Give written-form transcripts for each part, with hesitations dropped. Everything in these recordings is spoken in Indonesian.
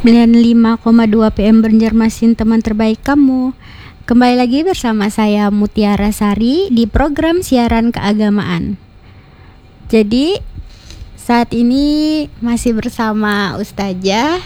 95,2 PM Banjarmasin, teman terbaik kamu. Kembali lagi bersama saya Mutiara Sari di program siaran keagamaan. Jadi saat ini masih bersama Ustazah.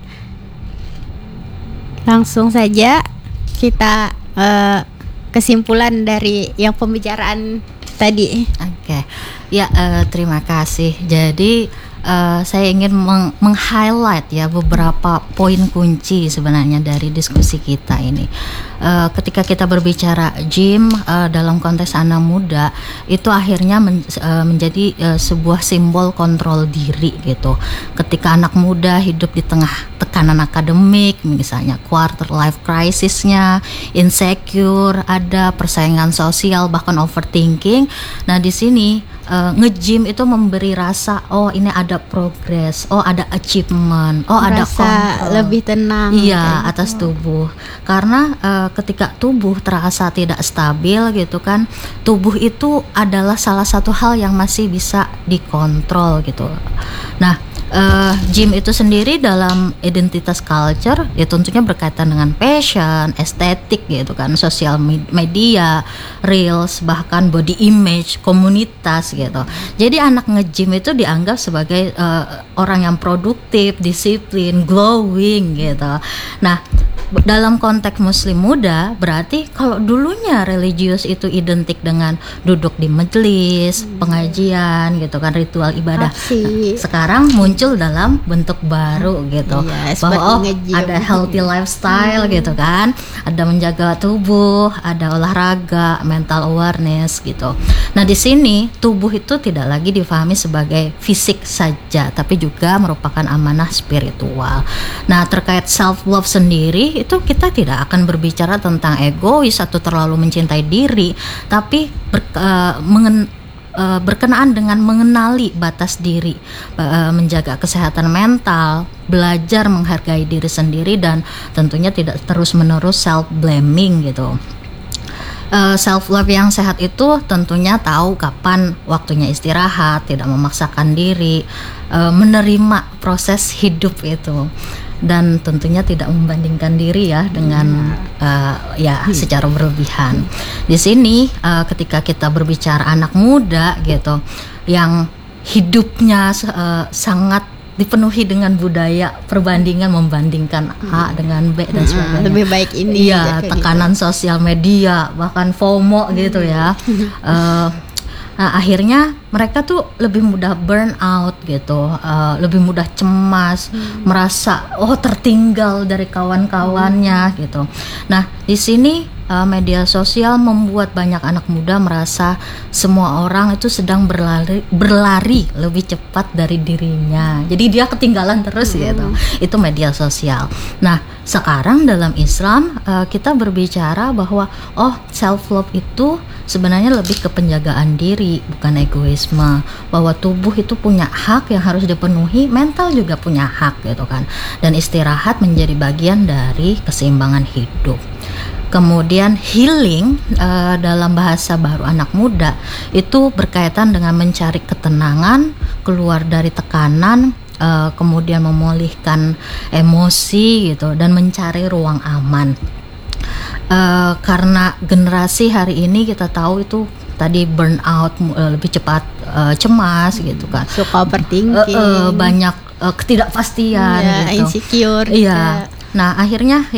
Langsung saja kita kesimpulan dari yang pembicaraan tadi. Oke. Ya, terima kasih. Jadi saya ingin meng-highlight ya beberapa poin kunci sebenarnya dari diskusi kita ini. Ketika kita berbicara gym dalam konteks anak muda, itu akhirnya menjadi sebuah simbol kontrol diri gitu. Ketika anak muda hidup di tengah tekanan akademik, misalnya quarter life crisisnya, insecure, ada persaingan sosial, bahkan overthinking. Nah, di sini nge-gym itu memberi rasa, oh ini ada progres, oh ada achievement, oh ada kontrol, lebih tenang. Iya, atas tubuh. Karena ketika tubuh terasa tidak stabil gitu kan, tubuh itu adalah salah satu hal yang masih bisa dikontrol gitu. Nah, gym itu sendiri dalam identitas culture ya tentunya berkaitan dengan passion, estetik gitu kan, sosial media, reels, bahkan body image, komunitas gitu. Jadi anak nge-gym itu dianggap sebagai orang yang produktif, disiplin, glowing gitu. Nah, dalam konteks muslim muda berarti kalau dulunya religius itu identik dengan duduk di majelis, pengajian gitu kan, ritual ibadah. Nah, sekarang muncul dalam bentuk baru gitu, bahwa ada healthy lifestyle gitu kan, ada menjaga tubuh, ada olahraga, mental awareness gitu. Nah, di sini tubuh itu tidak lagi difahami sebagai fisik saja, tapi juga merupakan amanah spiritual. Nah, terkait self love sendiri itu kita tidak akan berbicara tentang egois atau terlalu mencintai diri, tapi berkenaan dengan mengenali batas diri, menjaga kesehatan mental, belajar menghargai diri sendiri, dan tentunya tidak terus-menerus self blaming gitu. Self love yang sehat itu tentunya tahu kapan waktunya istirahat, tidak memaksakan diri, menerima proses hidup itu, dan tentunya tidak membandingkan diri ya dengan secara berlebihan. Di sini ketika kita berbicara anak muda gitu yang hidupnya sangat dipenuhi dengan budaya perbandingan, membandingkan A dengan B dan sebagainya. Lebih baik ini. Iya, tekanan gitu. Sosial media, bahkan FOMO gitu ya. Nah, akhirnya mereka tuh lebih mudah burn out gitu, lebih mudah cemas, merasa tertinggal dari kawan-kawannya gitu. Nah, di sini media sosial membuat banyak anak muda merasa semua orang itu sedang berlari lebih cepat dari dirinya. Jadi dia ketinggalan terus gitu. Itu media sosial. Nah, sekarang dalam Islam kita berbicara bahwa self love itu sebenarnya lebih ke penjagaan diri, bukan egoisme. Bahwa tubuh itu punya hak yang harus dipenuhi, mental juga punya hak gitu kan. Dan istirahat menjadi bagian dari keseimbangan hidup. Kemudian healing dalam bahasa baru anak muda itu berkaitan dengan mencari ketenangan, keluar dari tekanan, kemudian memulihkan emosi gitu, dan mencari ruang aman. Karena generasi hari ini kita tahu itu tadi burnout, lebih cepat cemas gitu kan, suka overthinking, banyak ketidakpastian gitu, insecure. Iya. Nah, akhirnya